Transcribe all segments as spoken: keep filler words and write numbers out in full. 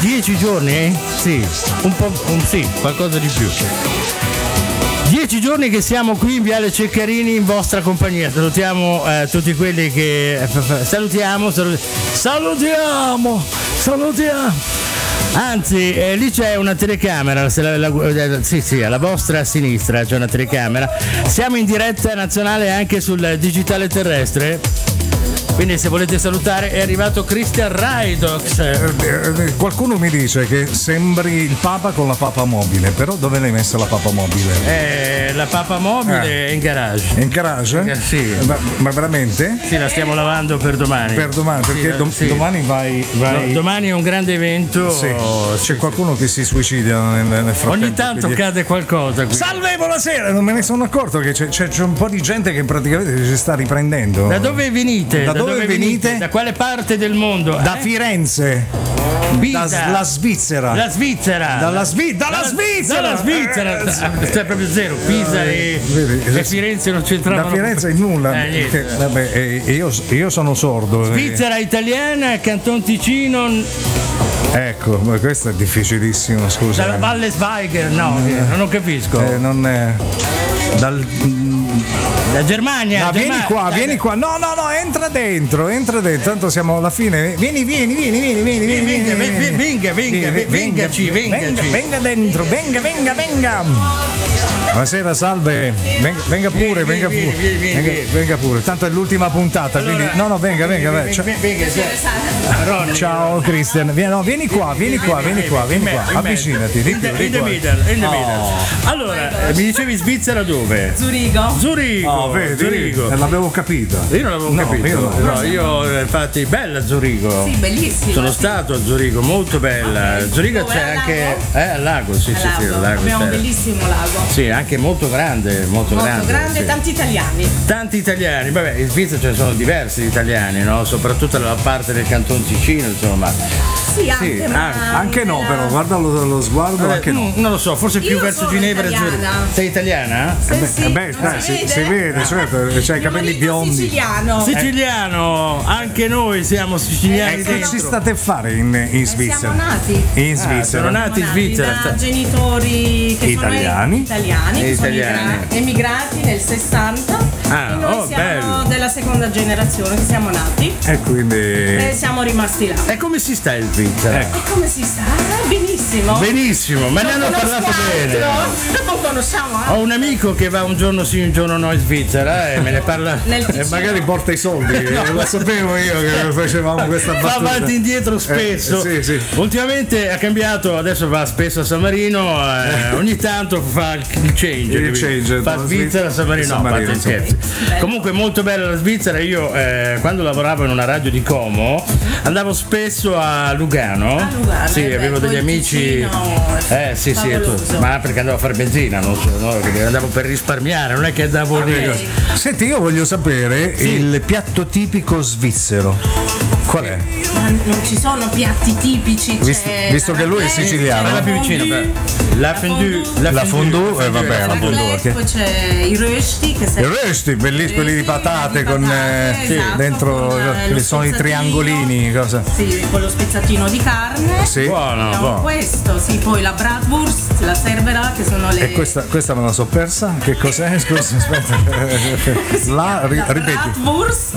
dieci giorni, eh? Sì, un po', un, sì, qualcosa di più. Dieci giorni che siamo qui in Viale Ceccarini in vostra compagnia. Salutiamo eh, tutti quelli che eh, salutiamo, salut- salutiamo, salutiamo. Anzi, eh, lì c'è una telecamera, se la, la, eh, sì, sì, alla vostra sinistra c'è una telecamera. Siamo in diretta nazionale anche sul digitale terrestre. Quindi se volete salutare è arrivato Christian Raidox. Eh, eh, qualcuno mi dice che sembri il Papa con la papa mobile, però dove l'hai messa la papa mobile? Eh, la papa mobile eh. è in garage. È in garage? Eh, sì. Ma, ma veramente? Sì, la stiamo lavando per domani. Per domani, perché sì, dom- sì. domani vai, vai... No, domani è un grande evento. Sì. C'è qualcuno che si suicida nel, nel frattempo. Ogni tanto quindi... cade qualcosa qui. Salve, buonasera! Non me ne sono accorto che c'è, c'è, c'è un po' di gente che praticamente si sta riprendendo. Da dove venite? Da, da dove, dove venite? venite? Da quale parte del mondo? Da eh? Firenze. Pisa. Da la Svizzera. La Svizzera. Dalla, Svi- dalla, dalla Svizzera. Dalla Svizzera. Eh, C'è proprio zero. Pisa e, e Firenze non c'entravano. Da Firenze in nulla. Eh, perché, vabbè, eh, io, io sono sordo. Svizzera italiana, Canton Ticino. Ecco, ma questo è difficilissimo, scusa. Dalla Valle Schweiger, no, eh, non lo capisco. Eh, non è. Dal. La Germania. No, Germania. vieni qua, Dai, vieni qua. No, no, no, entra dentro, entra dentro. Tanto siamo alla fine. Vieni, vieni, vieni, vieni, vieni, vieni, venga, vieni, vieni. venga, venga, venga, vengaci, vengaci. Venga, venga dentro, venga, venga, venga. Buonasera, salve. Venga, venga pure, Vieni, venga vieni, pure. vieni, vieni, Venga, vieni. venga pure. Tanto è l'ultima puntata, Allora, quindi. No, no, venga, venga, venga. venga, venga, venga. Ciao Christian. Vieni, no, vieni qua, vieni qua, vieni qua, vieni qua. Avvicinati, di In più, the, di in the qua. middle, in the middle. Allora, eh, mi dicevi Svizzera dove? Zurigo. Zurigo. Oh, vedi, Zurigo. eh, l'avevo capito. Io non l'avevo No, capito. io no. No, io infatti bella Zurigo. Sì, bellissima. Sono sì. stato a Zurigo, molto bella. Ok. Zurigo Dove, c'è al anche lago? eh al lago, sì, Al sì, sì, al lago. Abbiamo un c'è. bellissimo lago. Sì, anche molto grande, molto, Molto grande. grande, sì. tanti italiani. Tanti italiani, vabbè, in Svizzera ce ne sono diversi di italiani, no? Soprattutto nella parte del Canton Ticino, insomma. Sì, anche, Sì, ma Anche no, nella- però, guarda lo, lo sguardo, Vabbè, anche no. mm, non lo so, forse più Io verso sono Ginevra e Zurigo. italiana. Sei italiana? Sì, Eh sì, beh, beh, non dai, si, si vede, certo, c'hai i Mio capelli marito biondi. siciliano. Siciliano, anche noi siamo siciliani. E che dentro. ci state a fare in, in Svizzera? Siamo nati. In Ah, Svizzera. sono nati in Siamo Svizzera. da genitori che Italiani. sono italiani, che sono Italiani. emigra- emigrati nel sessanta. Ah, e noi oh, siamo bello. della seconda generazione che siamo nati E quindi. e siamo rimasti là. E come si sta in Svizzera? Ecco. E come si sta? Ah, benissimo. Benissimo, me ne hanno Non parlato conosco bene. altro. Non conosciamo altro. Ho un amico che va un giorno sì, un giorno no in Svizzera e me ne parla. Nel E Ticino. magari porta i soldi, eh, lo sapevo io che facevamo questa Va battuta. avanti e indietro spesso. Eh, sì, sì. Ultimamente ha cambiato, adesso va spesso a San Marino, eh, ogni tanto fa il change. Il capito? change, fa no, Svizzera, San Marino, San no, Marino, fate scherzi. Bello. Comunque molto bella la Svizzera, io eh, quando lavoravo in una radio di Como andavo spesso a Lugano. A Lugano, Sì, eh, avevo beh, degli poi il amici. Ticino è Eh sì, sì, favoloso. ma perché andavo a fare benzina, non so, no? Perché andavo per risparmiare, non è che andavo lì. Ok. Senti, io voglio sapere il piatto tipico svizzero. Qual è? Ma non ci sono piatti tipici. c'è Visto- visto la che lui è raclette, siciliano. Guarda più vicino, fondue, beh. La fondue, La fondue, eh, vabbè, la la fondue, raclette, ok. poi c'è i rösti che I resti, bellissimi, quelli di patate con eh, Sì, esatto, dentro con, eh, che lo sono i spezzatino. triangolini, cosa? Sì, con lo spezzatino di carne. Sì. Buono, Abbiamo buono. questo, sì, poi la bratwurst, la cerbera, che sono le E questa, questa me la so persa? Che cos'è? Scusa, aspetta. La, ri- la ripeti. bratwurst.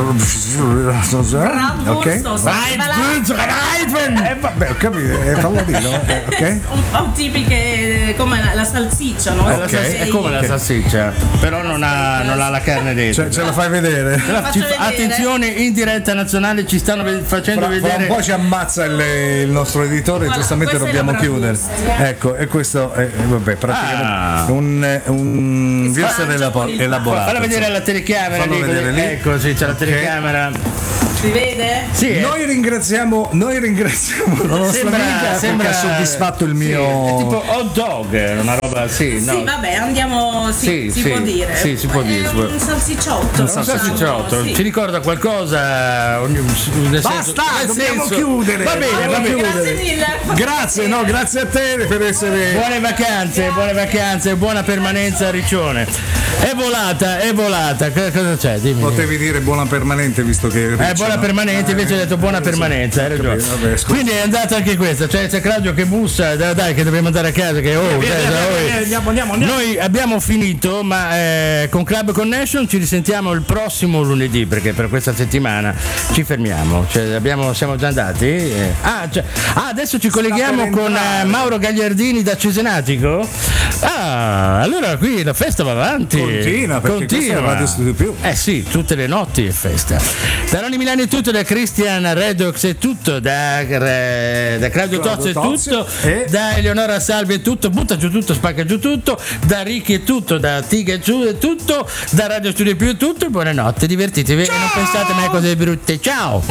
Ok. Bratwurst o cerbera. Eh, vabbè, ho capito, eh, fallo dire, eh, ok? Un po' tipiche come la, la salsiccia, no? È, la Ok, salsi- è come la salsiccia, però non ha, non ha la carne dentro. Ce, ce la fai vedere? Però faccio ci- vedere. attenzione, in diretta nazionale ci stanno ve- facendo Fra, fra vedere. un po' ci ammazza il, il nostro editore, Voilà, giustamente questa è dobbiamo la chiudere. bratwurst. Ecco, e questo è, vabbè, praticamente Ah. un, un Si wirst mangia con il elaborato. Falla vedere alla telecamera. Fallo lì, vedere così. lì. Ecco, sì, c'è la Ok. telecamera. Si vede? Sì, eh. Noi ringraziamo, noi ringraziamo la nostra Sembra- amica sembra- che ha soddisfatto il sì, mio. è tipo hot dog, una roba sì, no. Sì, vabbè, andiamo, sì, Sì, si sì, può dire. sì, si può È dire, si può- un salsicciotto. Un salsicciotto, Sì. ci ricorda qualcosa? Ogni- nel Basta, senso- nel dobbiamo senso- chiudere, Va bene, va dobbiamo bene. chiudere. Grazie mille. Grazie, no, grazie a te per essere. Buone vacanze, buone vacanze, buona permanenza a Riccione. È volata, è volata. Cosa c'è? Dimmi. Potevi dire buona permanente visto che. Riccio, eh, buona no? permanente, invece hai detto buona permanenza, hai ragione. Vabbè, quindi è andata anche questa, cioè c'è Claudio che bussa, dai, dai che dobbiamo andare a casa, che oh, via, dai, via, dai, via, andiamo, andiamo, andiamo. Noi abbiamo finito, ma eh, con Club Connection ci risentiamo il prossimo lunedì, perché per questa settimana ci fermiamo, cioè, abbiamo, siamo già andati. Eh. Ah, cioè, ah, adesso ci colleghiamo con eh, Mauro Gagliardini da Cesenatico. Ah, allora qui la festa va avanti. Continua, perché Continua. Non Radio Studio Più. Eh sì, tutte le notti è festa. Da Ronny Milani è tutto, da Christian Redox è tutto, da, da Claudio Tozzo è tutto, e... da Eleonora Salvi è tutto, butta giù tutto, spacca giù tutto, da Ricky è tutto, da Tiga giù è tutto, da Radio Studio Più è tutto. Buonanotte, divertitevi e non pensate mai a cose brutte. Ciao!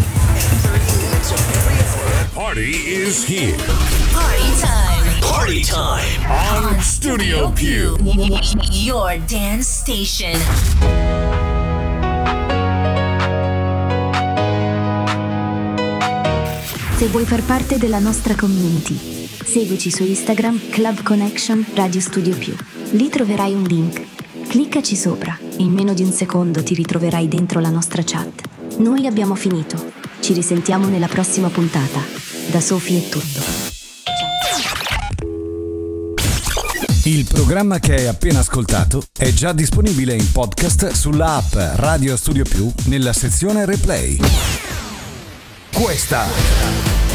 Party is here. Party time. Party time on Studio Più. Your dance station. Se vuoi far parte della nostra community, seguici su Instagram Club Connection Radio Studio Più. Lì troverai un link. Cliccaci sopra e in meno di un secondo ti ritroverai dentro la nostra chat. Noi abbiamo finito. Ci risentiamo nella prossima puntata. Da Sofì è tutto. Il programma che hai appena ascoltato è già disponibile in podcast sulla app Radio Studio Più nella sezione Replay. Questa